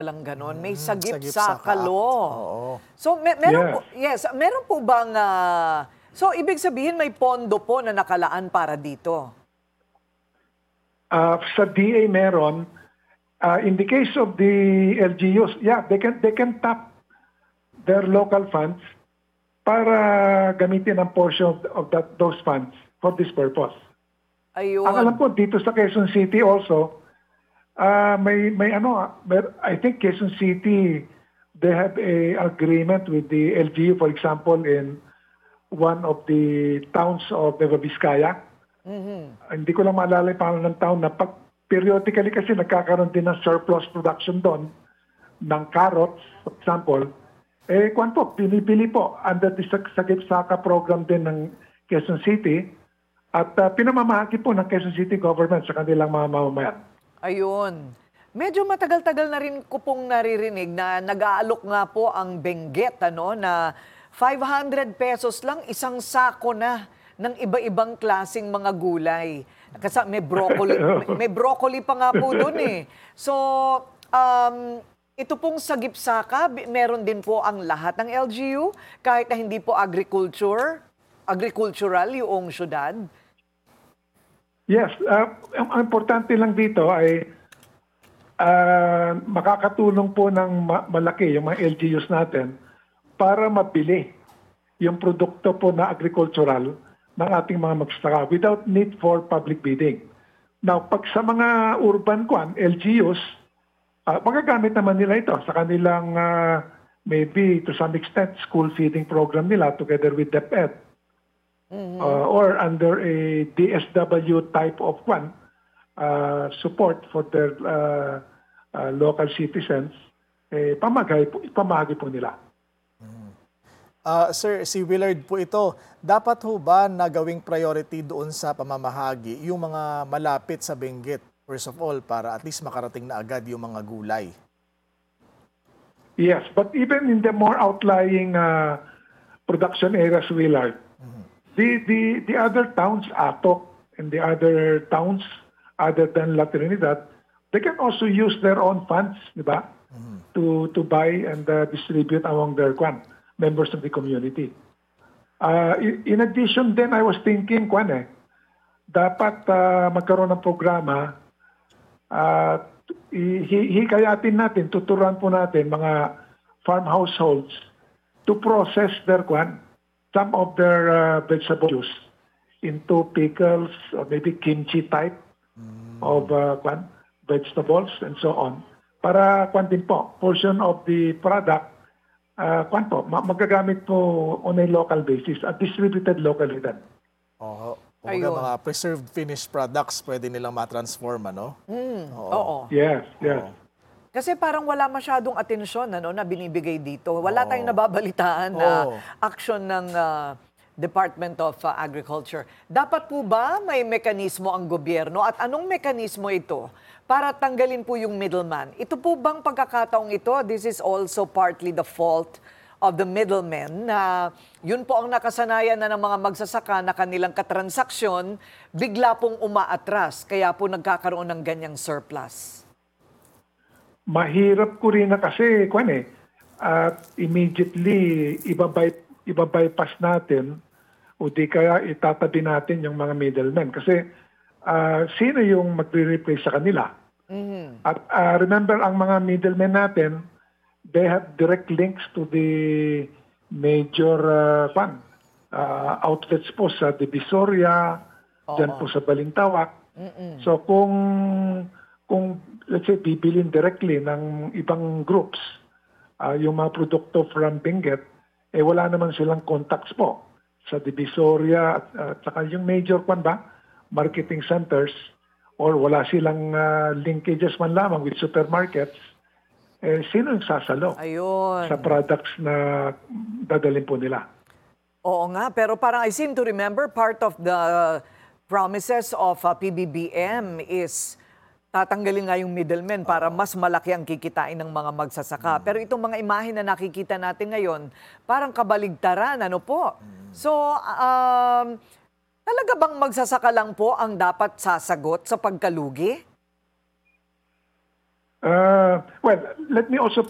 Walang gano'n, may sagip Sagip sa sa Act. kalo. Oo. So meron po, Yes. yes, meron po bang so ibig sabihin may pondo po na nakalaan para dito? Sa DA meron. In the case of the LGUs, yeah, they can tap their local funds para gamitin ang portion of those funds for this purpose. Ang alam Ayun. ko dito sa Quezon City also, I think Quezon City, they have a agreement with the LGU, for example, in one of the towns of Nueva Vizcaya. Hindi ko lang maalala yung pangalan ng town na periodically kasi nagkakaroon din ng surplus production doon ng carrots, for example. Kwan po, pinipili po under the Sagip Saka program din ng Quezon City at pinamamahagi po ng Quezon City government sa kanilang mga mamamayan. Ayun. Medyo matagal-tagal na rin ko pong naririnig na nag-aalok nga po ang Benguet, na 500 pesos lang isang sako na ng iba-ibang klasing mga gulay. Kasi may broccoli pa nga po doon eh. So, ito pong Sagip Saka, meron din po ang lahat ng LGU, kahit na hindi po agricultural yung syudad. Yes, ang importante lang dito ay makakatulong po ng malaki yung mga LGUs natin para mabili yung produkto po na agricultural ng ating mga magsasaka without need for public bidding. Now, pag sa mga urban LGUs, magagamit naman nila ito sa kanilang maybe to some extent school feeding program nila together with DepEd. Or under a DSW type of support for their local citizens, pamahagi po nila. Sir, si Willard po ito, dapat ho ba na gawing priority doon sa pamamahagi yung mga malapit sa Benguet, first of all, para at least makarating na agad yung mga gulay? Yes, but even in the more outlying production areas, Willard, the other towns, Atok, and the other towns other than La Trinidad, they can also use their own funds, di ba? To buy and distribute among their members of the community. In addition then, I was thinking, dapat magkaroon ng programa, hikayatin natin, tuturuan po natin mga farm households to process their some of their vegetables into pickles or maybe kimchi type of vegetables and so on. Para din po, portion of the product magagamit po on a local basis at distributed locally then. Kumbaga mga preserved finished products pwede nilang matransform, ano? Oo. Yes. Kasi parang wala masyadong atensyon na binibigay dito. Wala tayong nababalitaan na action ng Department of Agriculture. Dapat po ba may mekanismo ang gobyerno at anong mekanismo ito para tanggalin po yung middleman? Ito po bang pagkakataong ito, this is also partly the fault of the middlemen na yun po ang nakasanayan na ng mga magsasaka na kanilang katransaksyon, bigla pong umaatras, kaya po nagkakaroon ng ganyang surplus? Mahirap ko rin na kasi, immediately ibabypass natin o di kaya itatabi natin yung mga middlemen. Kasi sino yung magre-replace sa kanila? At remember, ang mga middlemen natin, they have direct links to the major outlets po sa Divisoria, dyan po sa Balintawak. So kung let's say bibilin directly ng ibang groups yung mga produkto from Benguet, wala naman silang contacts po sa Divisoria at saka yung major marketing centers, or wala silang linkages man lamang with supermarkets, sino yung sasalo sa products na dadalhin po nila? Oo nga, pero parang I seem to remember part of the promises of PBBM is tatanggalin nga yung middlemen para mas malaki ang kikitain ng mga magsasaka. Pero itong mga imahe na nakikita natin ngayon, parang kabaligtaran, ano po? So, talaga bang magsasaka lang po ang dapat sasagot sa pagkalugi? Well, let me also